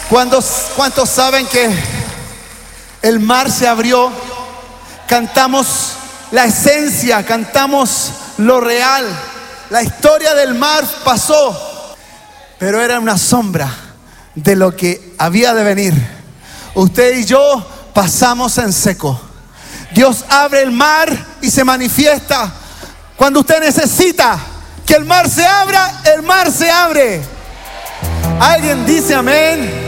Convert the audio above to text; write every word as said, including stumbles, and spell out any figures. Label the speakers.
Speaker 1: ¿Cuántos, cuántos saben que el mar se abrió? Cantamos la esencia, cantamos lo real. La historia del mar pasó, pero era una sombra de lo que había de venir. Usted y yo pasamos en seco. Dios abre el mar y se manifiesta. Cuando usted necesita que el mar se abra, el mar se abre. ¿Alguien dice amén?